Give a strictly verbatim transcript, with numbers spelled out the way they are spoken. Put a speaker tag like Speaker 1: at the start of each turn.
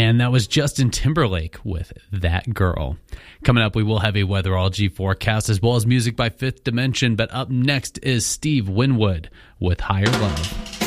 Speaker 1: And that was Justin Timberlake with That Girl. Coming up, we will have a Weatherology forecast as well as music by Fifth Dimension. But up next is Steve Winwood with Higher Love.